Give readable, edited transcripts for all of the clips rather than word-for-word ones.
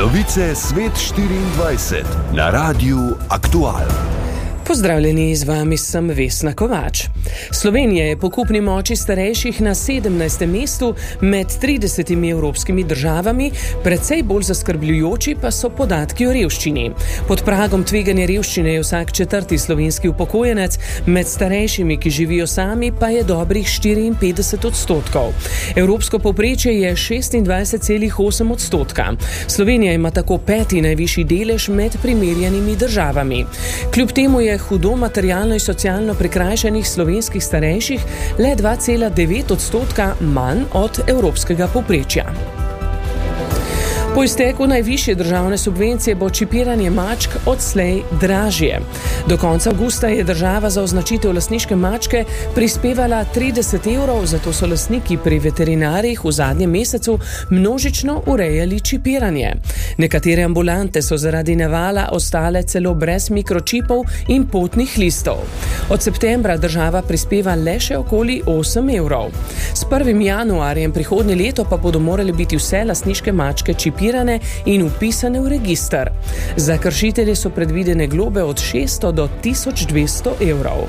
Novice Svet 24 na Radiu Aktual. Pozdravljeni, z vami sem Vesna Kovač. Slovenija je po kupni moči starejših na 17. mestu med 30 evropskimi državami, precej bolj zaskrbljujoči pa so podatki o revščini. Pod pragom tveganja revščine je vsak četrti slovenski upokojenec, med starejšimi, ki živijo sami, pa je dobrih 54%. Evropsko povprečje je 26,8%. Slovenija ima tako peti najvišji delež med primerjanimi državami. Kljub temu je hudo materialno in socialno prikrajšanih slovenskih starejših le 2,9% manj od evropskega povprečja. Po izteku najvišje državne subvencije bo čipiranje mačk odslej dražje. Do konca avgusta je država za označitev lastniške mačke prispevala 30 evrov, zato so lastniki pri veterinarjih v zadnjem mesecu množično urejali čipiranje. Nekatere ambulante so zaradi navala ostale celo brez mikročipov in potnih listov. Od septembra država prispeva le še okoli 8 evrov. S 1. januarjem prihodnje leto pa bodo morali biti vse lastniške mačke čipirane in vpisane v register. Za kršitelje so predvidene globe od 600 do 1200 evrov.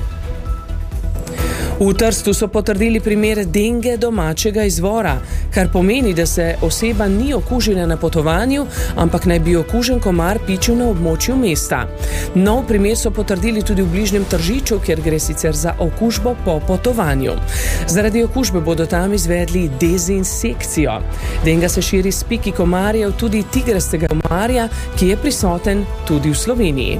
V Trstu so potrdili primer denge domačega izvora, kar pomeni, da se oseba ni okužila na potovanju, ampak naj bi okužen komar pičil na območju mesta. Nov primer so potrdili tudi v bližnjem Tržiču, kjer gre sicer za okužbo po potovanju. Zaradi okužbe bodo tam izvedli dezinsekcijo. Denga se širi s piki komarjev, tudi tigrastega komarja, ki je prisoten tudi v Sloveniji.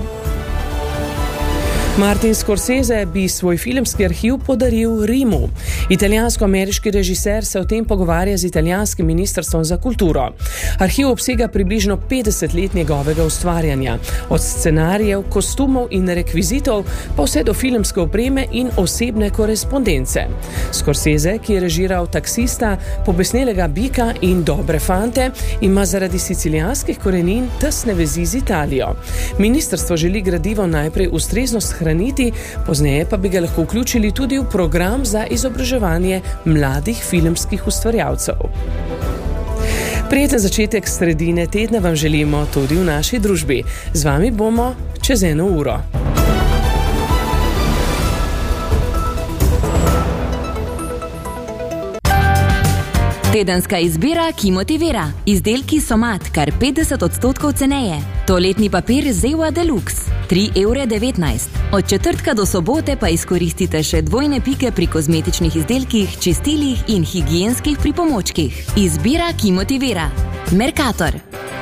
Martin Scorsese bi svoj filmski arhiv podaril Rimu. Italijansko-ameriški režiser se o tem pogovarja z italijanskim ministrstvom za kulturo. Arhiv obsega približno 50 let njegovega ustvarjanja, od scenarijev, kostumov in rekvizitov, pa vse do filmske opreme in osebne korespondence. Scorsese, ki je režiral Taksista, Pobesnelega bika in Dobre fante, ima zaradi sicilijanskih korenin tesne vezi z Italijo. Ministrstvo želi gradivo najprej ustrezno hraniti, pozneje pa bi ga lahko vključili tudi v program za izobraževanje mladih filmskih ustvarjalcev. Prijeten začetek sredine tedna vam želimo tudi v naši družbi. Z vami bomo čez 1 uro. Tedenska izbira, ki motivira. Izdelki Somat, kar 50% ceneje. Toaletni papir Zewa Deluxe, 3,19 €. Od četrtka do sobote pa izkoristite še dvojne pike pri kozmetičnih izdelkih, čistilih in higienskih pripomočkih. Izbira, ki motivira. Mercator.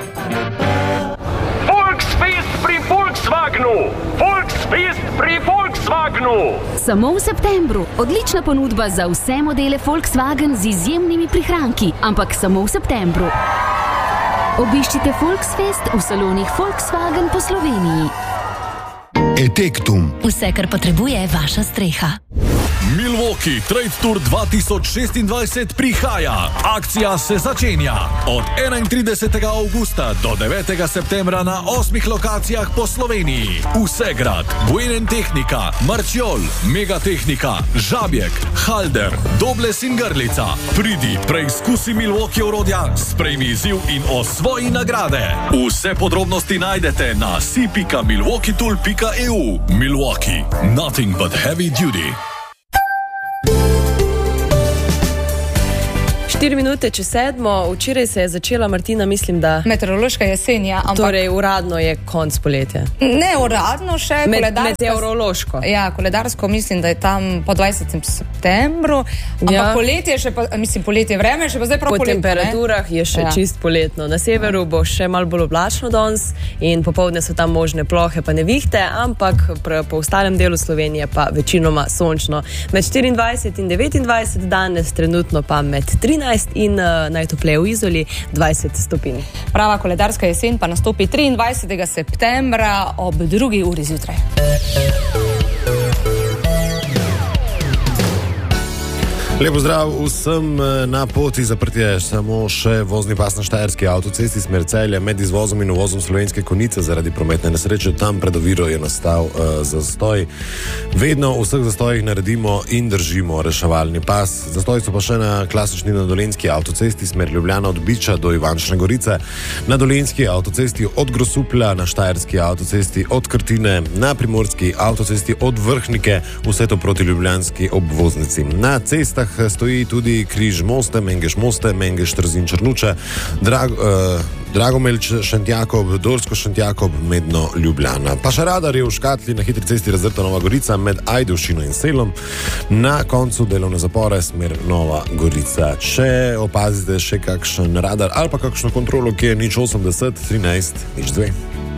Volksfest pri Volkswagenu! Volksfest pri Volkswagenu! Samo v septembru. Odlična ponudba za vse modele Volkswagen z izjemnimi prihranki, ampak samo v septembru. Obiščite Volksfest v salonih Volkswagen po Sloveniji. Etektum. Vse, kar potrebuje vaša streha. Milwaukee Trade Tour 2026 prihaja. Akcija se začenja od 31. avgusta do 9. septembra na 8 lokacijah po Sloveniji. Vsegrad, Buenentechnika, Marčiol, Megatehnika, Žabjek, Halder, Dobles in Grlica. Pridi, preizkusi Milwaukee orodja, sprejmi izziv in osvoji nagrade. Vse podrobnosti najdete na si.milwaukeetool.eu. Milwaukee, nothing but heavy duty. 4 minute čez 7, včeraj se je začela, Martina, mislim, da... Meteorološka jesen, ja, ampak... Torej, uradno je konc poletja. Ne uradno še, koledarsko... Meteorološko. Ja, koledarsko mislim, da je tam po 20. septembru, ampak poletje še pa, mislim, poletje vreme še pa zdaj prav poletno. Po temperaturah je še čist poletno. Na severu bo še malo bolj oblačno danes in popoldne so tam možne plohe pa nevihte, ampak po ostalem delu Slovenije pa večinoma sončno. Med 24 in 29 danes, trenutno pa med 13 in najtopleje v Izoli 20 stopinj. Prava koledarska jesen pa nastopi 23. septembra ob 2. uri zjutraj. Lepo zdrav vsem na poti, zaprtje samo še vozni pas na Štajerski avtocesti smer Celja med izvozom in uvozom Slovenske Konjice zaradi prometne nesreče. Tam pred oviro je nastal zastoj. Vedno v vseh zastojih naredimo in držimo reševalni pas. Zastoji so pa še na klasični na Dolenjski avtocesti smer Ljubljana od Biča do Ivančne Gorice, na Dolenjski avtocesti od Grosuplja, na Štajerski avtocesti od Krtine, na Primorski avtocesti od Vrhnike, vse to proti ljubljanski obvoznici. Na cestah stoji tudi križ Moste, Mengeš Moste, Mengeš Trzin Črnuče, Dragomelč Šentjakob, Dorsko Šentjakob, Medno Ljubljana. Pa še radar je v Škatli na hitri cesti Razrta Nova Gorica med Ajdovščino in Selom, na koncu delovne zapore smer Nova Gorica. Če opazite še kakšen radar ali pa kakšno kontrolo, ki je 080 13 02.